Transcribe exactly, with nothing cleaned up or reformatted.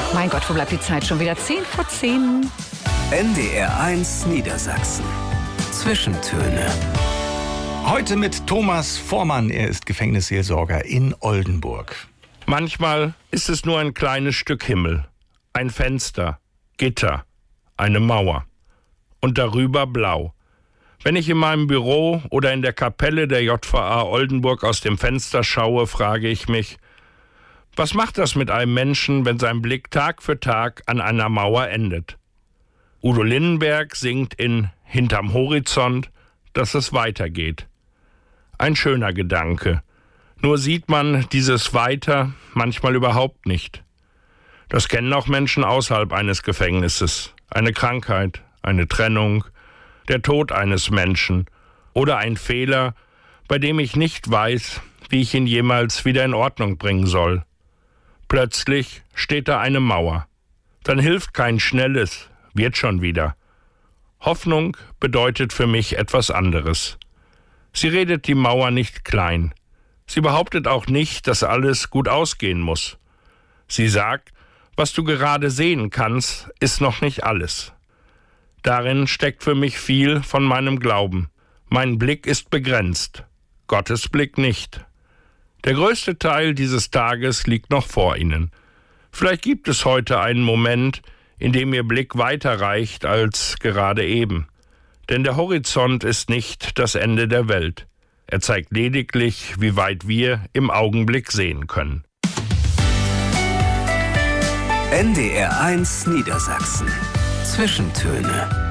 Mein Gott, wo bleibt die Zeit schon wieder? Zehn vor zehn. N D R eins Niedersachsen. Zwischentöne. Heute mit Thomas Vormann. Er ist Gefängnisseelsorger in Oldenburg. Manchmal ist es nur ein kleines Stück Himmel. Ein Fenster, Gitter, eine Mauer. Und darüber blau. Wenn ich in meinem Büro oder in der Kapelle der J V A Oldenburg aus dem Fenster schaue, frage ich mich, was macht das mit einem Menschen, wenn sein Blick Tag für Tag an einer Mauer endet? Udo Lindenberg singt in Hinterm Horizont, dass es weitergeht. Ein schöner Gedanke. Nur sieht man dieses Weiter manchmal überhaupt nicht. Das kennen auch Menschen außerhalb eines Gefängnisses. Eine Krankheit, eine Trennung, der Tod eines Menschen oder ein Fehler, bei dem ich nicht weiß, wie ich ihn jemals wieder in Ordnung bringen soll. Plötzlich steht da eine Mauer. Dann hilft kein schnelles, wird schon wieder. Hoffnung bedeutet für mich etwas anderes. Sie redet die Mauer nicht klein. Sie behauptet auch nicht, dass alles gut ausgehen muss. Sie sagt, was du gerade sehen kannst, ist noch nicht alles. Darin steckt für mich viel von meinem Glauben. Mein Blick ist begrenzt, Gottes Blick nicht. Der größte Teil dieses Tages liegt noch vor Ihnen. Vielleicht gibt es heute einen Moment, in dem Ihr Blick weiter reicht als gerade eben. Denn der Horizont ist nicht das Ende der Welt. Er zeigt lediglich, wie weit wir im Augenblick sehen können. N D R eins Niedersachsen. Zwischentöne.